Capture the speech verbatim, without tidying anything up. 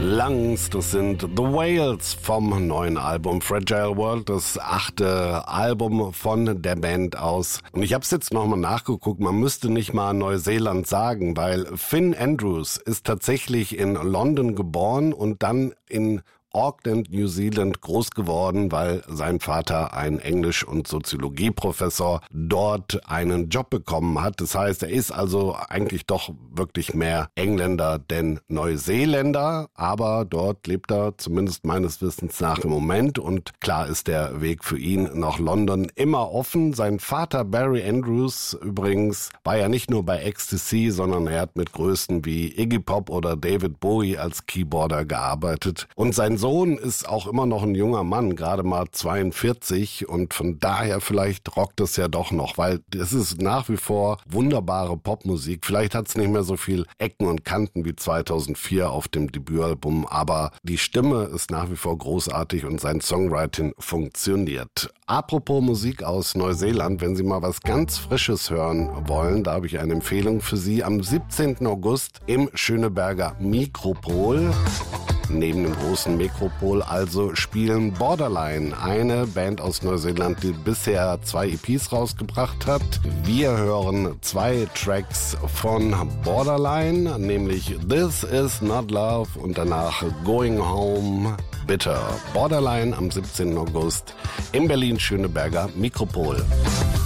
Lungs. Das sind The Whales vom neuen Album Fragile World, das achte Album von der Band aus. Und ich habe es jetzt nochmal nachgeguckt, man müsste nicht mal Neuseeland sagen, weil Finn Andrews ist tatsächlich in London geboren und dann in Auckland, New Zealand groß geworden, weil sein Vater, ein Englisch- und Soziologieprofessor, dort einen Job bekommen hat. Das heißt, er ist also eigentlich doch wirklich mehr Engländer denn Neuseeländer, aber dort lebt er zumindest meines Wissens nach im Moment und klar ist der Weg für ihn nach London immer offen. Sein Vater Barry Andrews übrigens war ja nicht nur bei Ecstasy, sondern er hat mit Größen wie Iggy Pop oder David Bowie als Keyboarder gearbeitet und sein Sohn ist auch immer noch ein junger Mann, gerade mal zweiundvierzig und von daher vielleicht rockt es ja doch noch, weil es ist nach wie vor wunderbare Popmusik. Vielleicht hat es nicht mehr so viel Ecken und Kanten wie zweitausendvier auf dem Debütalbum, aber die Stimme ist nach wie vor großartig und sein Songwriting funktioniert. Apropos Musik aus Neuseeland, wenn Sie mal was ganz Frisches hören wollen, da habe ich eine Empfehlung für Sie. Am siebzehnten August im Schöneberger Mikropol. Neben dem großen Metropol also spielen Borderline, eine Band aus Neuseeland, die bisher zwei E Ps rausgebracht hat. Wir hören zwei Tracks von Borderline, nämlich This Is Not Love und danach Going Home Bitter. Borderline am siebzehnten August im Berlin-Schöneberger Mikropol.